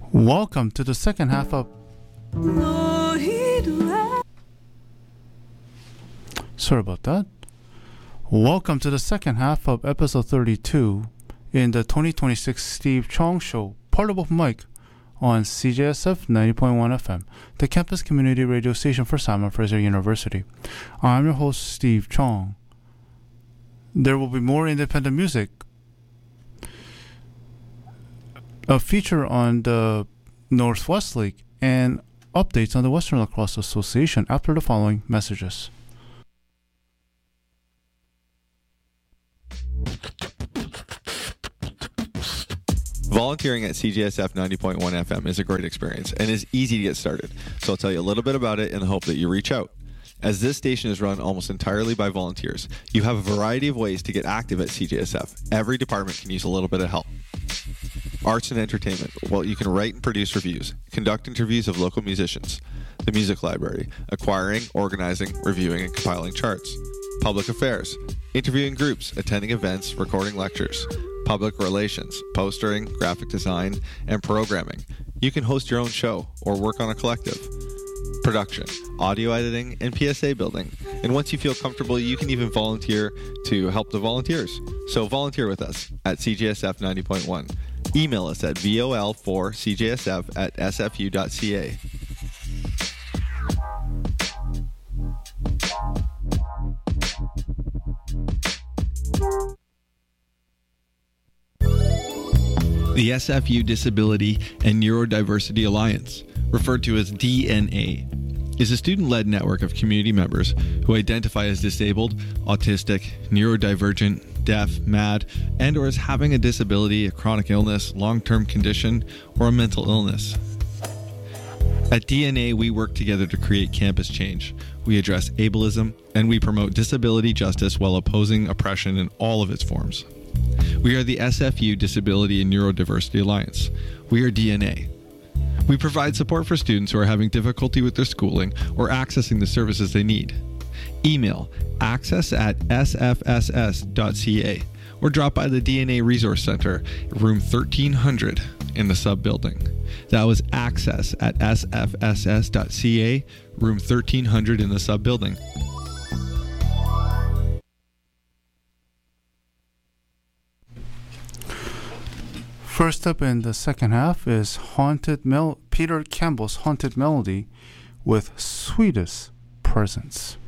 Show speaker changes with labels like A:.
A: Welcome to the second half of... Sorry about that. Welcome to the second half of episode 32 in the 2026 Steve Chong Show, part of Mike, on CJSF 90.1 FM, the campus community radio station for Simon Fraser University. I'm your host, Steve Chong. There will be more independent music, a feature on the Northwest League, and updates on the Western Lacrosse Association after the following messages.
B: Volunteering at CJSF 90.1 FM is a great experience and is easy to get started, so I'll tell you a little bit about it in the hope that you reach out. As this station is run almost entirely by volunteers, you have a variety of ways to get active at CJSF. Every department can use a little bit of help. Arts and entertainment. Well, you can write and produce reviews, conduct interviews of local musicians, the music library, acquiring, organizing, reviewing, and compiling charts. Public affairs. Interviewing groups, attending events, recording lectures. Public relations, postering, graphic design, and programming. You can host your own show or work on a collective. Production, audio editing, and PSA building. And once you feel comfortable, you can even volunteer to help the volunteers. So volunteer with us at CJSF 90.1. Email us at vol4cjsf@sfu.ca. The SFU Disability and Neurodiversity Alliance, referred to as DNA, is a student-led network of community members who identify as disabled, autistic, neurodivergent, deaf, mad, and or as having a disability, a chronic illness, long-term condition, or a mental illness. At DNA, we work together to create campus change. We address ableism, and we promote disability justice while opposing oppression in all of its forms. We are the SFU Disability and Neurodiversity Alliance. We are DNA. We provide support for students who are having difficulty with their schooling or accessing the services they need. Email access@sfss.ca or drop by the DNA Resource Center, room 1300 in the sub-building. That was access@sfss.ca, room 1300 in the sub-building.
A: First up in the second half is Peter Campbell's Haunted Melody with Sweetest Presence.